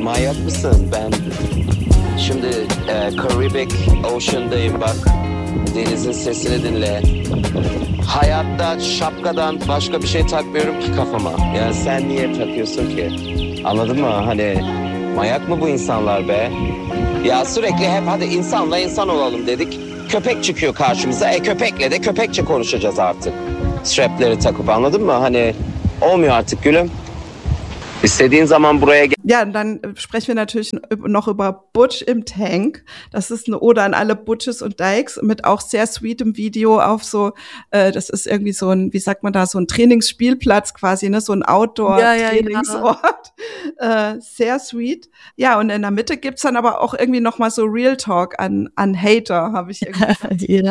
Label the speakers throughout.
Speaker 1: manyak mısın? Ben şimdi Caribbean Ocean'dayım bak. Denizin sesini dinle. Hayatta şapkadan başka bir şey takmıyorum ki kafama. Yani sen niye takıyorsun ki? Anladın mı? Hani manyak mı bu insanlar be? Ya sürekli hep hadi insanla insan olalım dedik. Köpek çıkıyor karşımıza. Köpekle de köpekçe konuşacağız artık. Strapleri takıp, anladın mı? Hani olmuyor artık gülüm. İstediğin zaman buraya gel.
Speaker 2: Ja, und dann sprechen wir natürlich noch über Butch im Tank. Das ist eine Ode an alle Butches und Dykes mit auch sehr sweetem Video auf so, das ist irgendwie so ein, wie sagt man da, so ein Trainingsspielplatz quasi, ne, so ein Outdoor-Trainingsort. Sehr sweet. Ja, und in der Mitte gibt's dann aber auch irgendwie noch mal so Real Talk an Hater, habe ich irgendwie.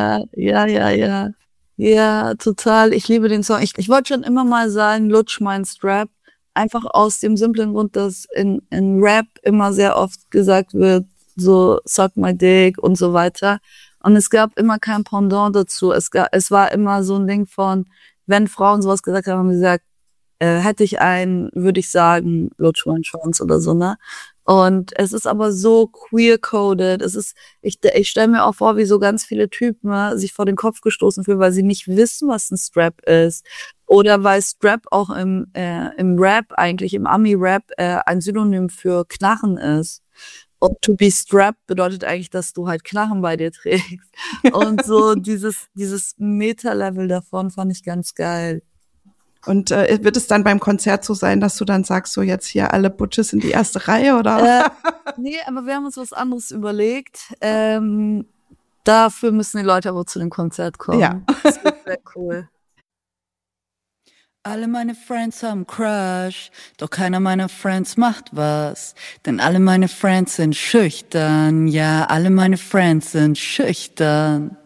Speaker 3: Ja, total. Ich liebe den Song. Ich wollte schon immer mal sagen, Lutsch mein Strap. Einfach aus dem simplen Grund, dass in Rap immer sehr oft gesagt wird, so suck my dick und so weiter. Und es gab immer kein Pendant dazu. Es war immer so ein Ding von, wenn Frauen sowas gesagt haben, haben sie gesagt, hätte ich einen, würde ich sagen, lutsch mein Schwanz oder so, ne? Und es ist aber so queer-coded. Ich stelle mir auch vor, wie so ganz viele Typen sich vor den Kopf gestoßen fühlen, weil sie nicht wissen, was ein Strap ist. Oder weil Strap auch im Rap eigentlich, im Ami-Rap, ein Synonym für Knarren ist. Und to be strapped bedeutet eigentlich, dass du halt Knarren bei dir trägst. Und so dieses Meta-Level davon fand ich ganz geil.
Speaker 2: Und wird es dann beim Konzert so sein, dass du dann sagst, so jetzt hier alle Butches in die erste Reihe, oder?
Speaker 3: Nee, aber wir haben uns was anderes überlegt. Dafür müssen die Leute aber zu dem Konzert kommen.
Speaker 2: Ja.
Speaker 3: Das wird sehr cool. Alle meine Friends haben Crush, doch keiner meiner Friends macht was. Denn alle meine Friends sind schüchtern, ja, alle meine Friends sind schüchtern.